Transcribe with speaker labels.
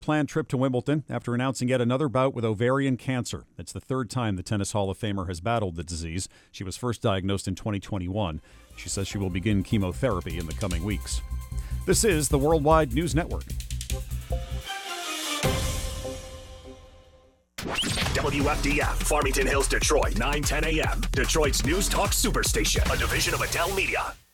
Speaker 1: planned trip to Wimbledon after announcing yet another bout with ovarian cancer. It's the third time the Tennis Hall of Famer has battled the disease. She was first diagnosed in 2021. She says she will begin chemotherapy in the coming weeks. This is the Worldwide News Network.
Speaker 2: WFDF, Farmington Hills, Detroit, 9:10 a.m. Detroit's News Talk Superstation, a division of Adele Media.